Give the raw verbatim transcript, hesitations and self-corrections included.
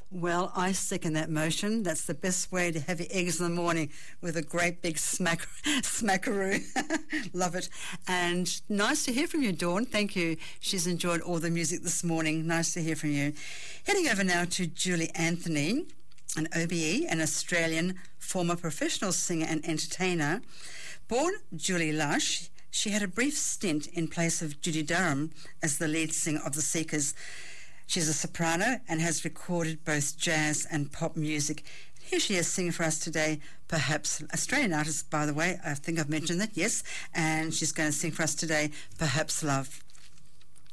Well, I second that motion. That's the best way to have your eggs in the morning, with a great big smack, smackaroo. Love it. And nice to hear from you, Dawn. Thank you. She's enjoyed all the music this morning. Nice to hear from you. Heading over now to Julie Anthony, an O B E, an Australian former professional singer and entertainer. Born Julie Lush, she had a brief stint in place of Judy Durham as the lead singer of The Seekers. She's a soprano and has recorded both jazz and pop music. Here she is singing for us today, Perhaps, Australian artist, by the way. I think I've mentioned that, yes. And she's going to sing for us today, Perhaps Love.